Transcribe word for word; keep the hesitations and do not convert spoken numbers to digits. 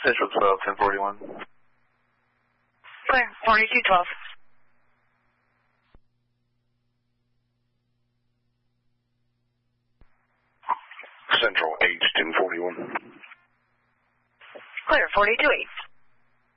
Central twelve, ten forty-one. Clear, forty-two twelve. Central eight, ten forty-one. Clear, forty-two eight.